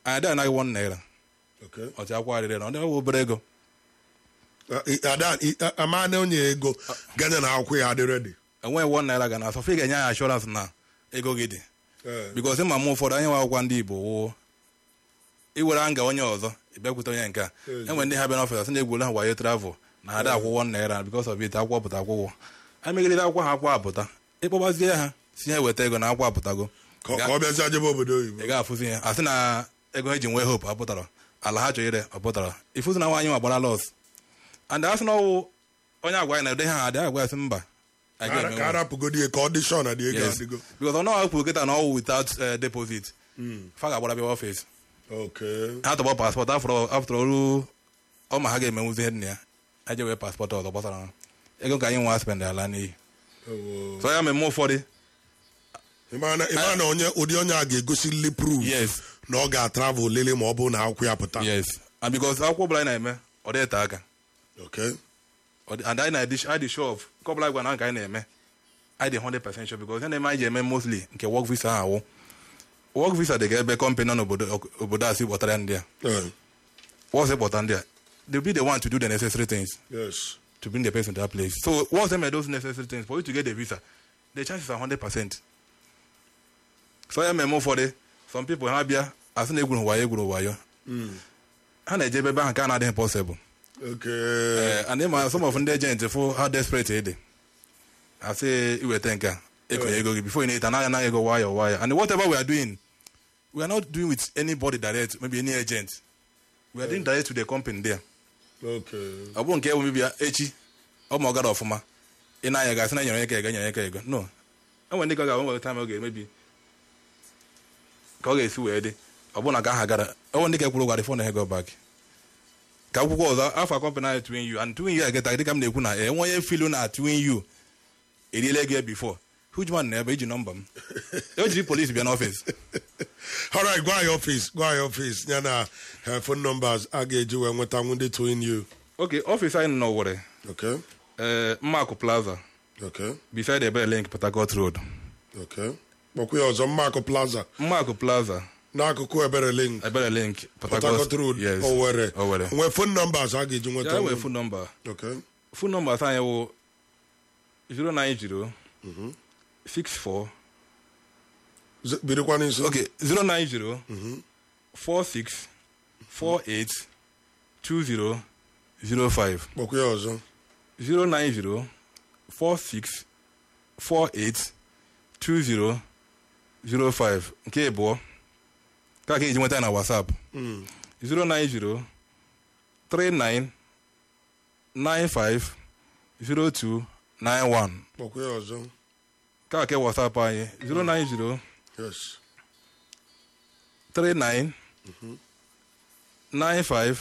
anyị adịghị anaghị 1 naira Okay. ọtị akwụkwọ arịrị na ọ dịghị obere ego Ada amana onye ego ganya na akwụkwọ ya adị ready. enweghị 1 naira ga na-asọ fị ga-enye anyị ashọransị na ego gị dị bikos ma mụ ụfọdụ anyị nwe akwụkwọ ndị Igbo woo iwere nga onye ọzọ ịbịakwute onye nke a enwere ndị ha bịa n'ọfịs asị na-egwuru ha wayo travel na ha dị akwụ 1 naira bikos of it akwụkwọ pụta akwụkwọ anyị megidere akwụkwọ ha akwụkwọ apụta ịkpọgbazie ha si ha eweta ego na akwụkwọ apụtago Ka ọ bịazi ajebe obodo oyibo. ị ga-afụzi ya asị na ego eji nwee hope apụtara ala ha chọrọ ire ọpụtara ifụzi na nwaanyị nwa gbara los and asị na ọwụ onye agwa anyị na-ede ha adị agwa asị mba Ka arapụgodi ka ọ dị shọ na dị ego adịgo. because ọ naghị kwuru kịta na ọwụ without deposit fa ga-agbara bịa ọfịs Okay. ha tọgbọ paspọtụ after ọrụ ọma ha ga-emenwuzi ihe nna ya ha je wee paspọtụ ọzọ gbasara ego ka anyị nwa spend ala n'iyi so ya mmemme ụfọdụ ịma na ụdị onye a ga-egosili proof yes na ọ ga-atravel lele ma ọ bụ na akwụkwọ ya pụta. yes and because akwụkwọ ọbụla anyị na-eme ọ dịte aka Okay. and anyị na-adị show of nke ọbụla gwa na nke anyị na-eme anyị dị 100% sure because ihe na-eme anyị ji eme mostly nke work visa ahụ work visa dị ka ebe company nọ n'obodo a si kpọtara ndị a once kpọta ndị a they'll be the one to do the necessary things Yes. to bring the person to that place. So once they made those necessary things for you to get the visa, the chances are 100%. So I remember for some people have been as an egg wayo. And I jebe bank can impossible. Okay. And then some of the agents for how desperate they. I say you were thinking before you need another go wire. And whatever we are doing, we are not doing with anybody direct, maybe any agent. We are doing direct to the company there. Okay. I won't care maybe echi ọ ma ọ gara ọfụma ị na-anya gasị na nyere aka ego no enwere ndị ka ga-enwe time oge maybe ka ọ ga-esi wee dị ọ bụ na ka aha gara enwere ndị ka ekwuru gwara fon ego back ka akwụkwọ ọzọ afọ company anyị twin you and twin you ageta dịka m na-ekwu na enwe onye filu na twin you eriela ego before huge man na ebe iji nọmba m o jiri polisi bịa n'ọfịs All right, go your office. Yana phone numbers a ga-eji wee nweta ndị twin you. okay ọfịs anyị nọ n'Owerri Okay. Mmakụ Plaza Okay. beside Ebere Link Port Harcourt Road. Okay. Kpọkwa ya ọzọ Mmakụ Plaza n'akụkụ Ebere Link Port Harcourt Road. yes Owerri. nwee phone numbers a ga-eji nweta. nwee phone number Okay. phone number anyị wụ 090 64 Birikwa n'iso. okay 090 46 48 2005 Kpọkwa ya ọzọ. 090 46 48 2005 nke abụọ ka eji nweta na WhatsApp 090 39 95 0291 Kpọkwa ya ọzọ. ka WhatsApp anyị 090 Yes. 39 95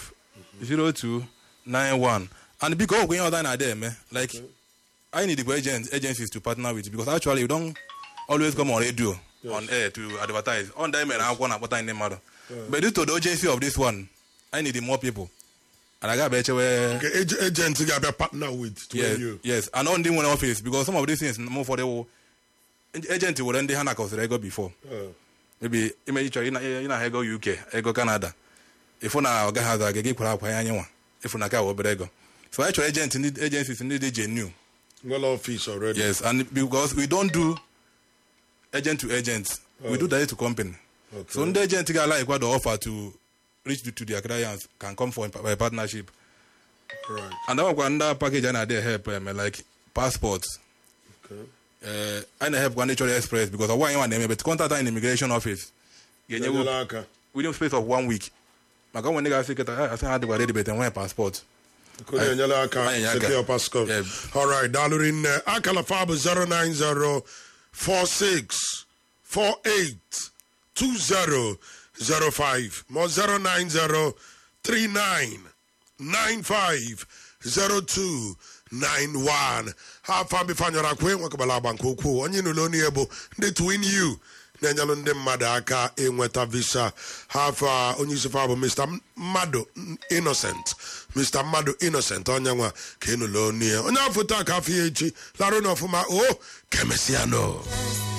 0291 and biko ọ ihe ọzọ na-adị eme like I need the agencies to partner with because actually we don't always come on radio on air to advertise on that mere akwụkwọ na-akpọta ndị mmadụ but due to the urgency of this one I need more people and I got echewe agent ga-abịa partner with yes and on ndị nwere office because some of these things more for the agent were ndị ha na-akọsịrị ego before maybe ime ịchọrọ ị na ego UK ego Canada ifu na ọ gaghị aza gị kwara akwa anyị nwa ifu na ka obere ego so I chọrọ agencies ndị dị genuine well office already. Yes, and because we don't do agent to agent, we do direct to company. Okay. So the agent got like what the offer to reach to their clients can come for a partnership. Right. And that one package and they help like passports. Okay. I help one Nature Express because I want one name, but contact in immigration office. Within space of 1 week. My when they say I say I had ready but one passport. Secure passport. All right, Dalurin Akala Fab 090 46 48 2005 more 090 39 95 0291. Ha fambi fanyora kwe wakabala banko ku onye nuloni ebo ndị twin you na-enyelụ ndị mmadụ aka enweta visa hafa onye isi fa bụ Mr. Mmadụ Innocent onye nwa ka enụlụ onye afọ taa ka afọ ya echi larụ n'ọfụma o kemesiano